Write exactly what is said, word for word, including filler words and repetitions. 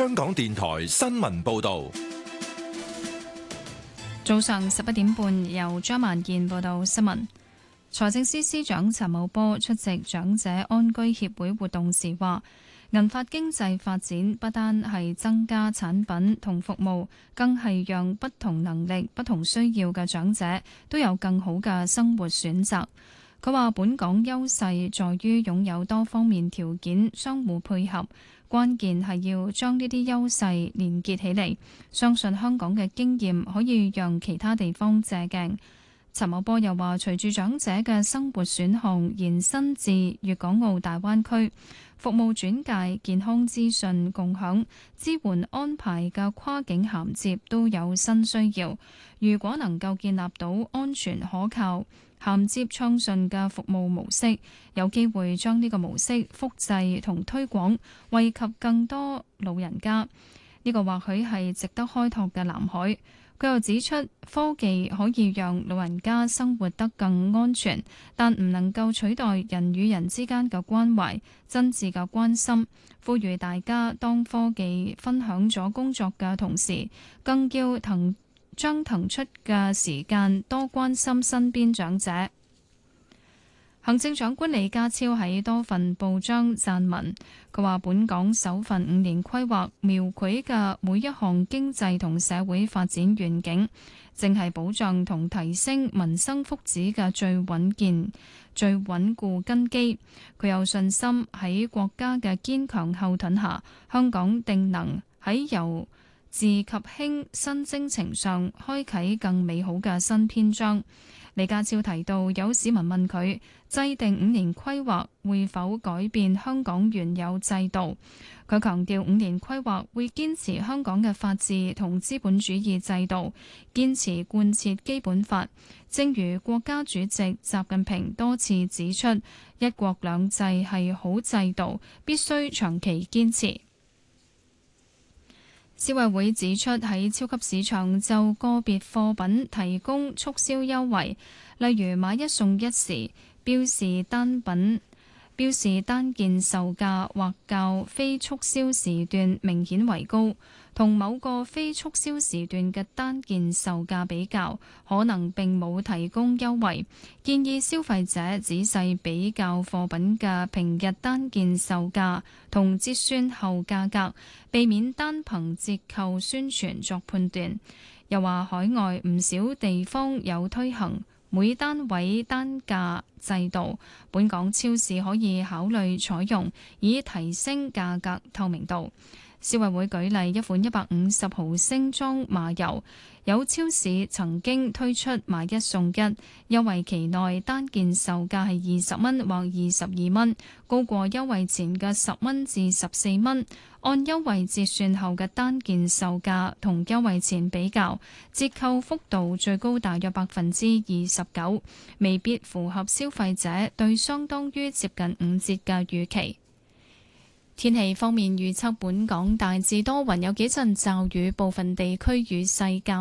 香港電台新聞報道。 早上十一點半，由張萬健報道新聞。財政司司長陳茂波出席長者安居協會活動時話，銀髮經濟發展不單係增加產品同服務，更係讓不同能力、不同需要嘅長者都有更好嘅生活選擇。佢話本港優勢在於擁有多方面條件相互配合，關鍵係要將呢啲優勢連結起嚟，相信香港嘅經驗可以讓其他地方借鏡。陳茂波又話，隨住長者嘅生活選項延伸至粵港澳大灣區，服務轉介、健康資訊共享、支援安排嘅跨境銜接都有新需要。如果能夠建立到安全可靠、銜接暢順嘅服務模式，有機會將呢個模式複製同推廣，惠及更多老人家。呢個或許係值得開拓嘅藍海。佢又指出，科技可以讓老人家生活得更安全，但唔能夠取代人與人之間嘅關懷、真摯嘅關心。呼籲大家當科技分享咗工作嘅同時，更要騰將騰出嘅時間多關心身邊長者。行政長官李家超喺多份報章撰文，佢話本港首份五年規劃描繪嘅每一項經濟同社會發展願景，正係保障同提升民生福祉嘅最穩健、最穩固根基。佢有信心喺國家嘅堅強後盾下，香港定能喺由治及興新征程上開啟更美好嘅新篇章。李家超提到，有市民問佢制定五年規劃會否改變香港原有制度，佢強調五年規劃會堅持香港嘅法治同資本主義制度，堅持貫徹基本法。正如國家主席習近平多次指出，一國兩制係好制度，必須長期堅持。消委會指出，喺超級市場就個別貨品提供促銷優惠，例如買一送一時，標示單品標示單件售價或較非促銷時段明顯為高，同某個非促銷時段嘅單件售價比較，可能並冇提供優惠。建議消費者仔細比較貨品嘅平日單件售價同折算後價格，避免單憑折扣宣傳作判斷。又話海外唔少地方有推行每單位單價制度，本港超市可以考慮採用，以提升價格透明度。消委會舉例，一款一百五十毫升裝麻油，有超市曾經推出買一送一，優惠期內單件售價係二十蚊或二十二蚊，高過優惠前嘅十蚊至十四蚊。按優惠折算後嘅單件售價同優惠前比較，折扣幅度最高大約百分之二十九，未必符合消費者對相當於接近五折嘅預期。天氣方面預測，本港大致多雲，有幾陣驟雨，部分地區雨勢較